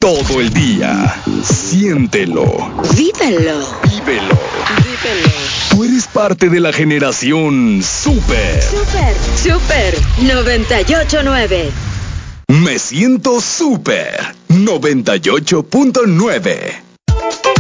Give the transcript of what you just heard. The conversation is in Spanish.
todo el día. Siéntelo. Vívelo. Vívelo. Tú eres parte de la generación Super. Super 98.9. Me siento Super 98.9.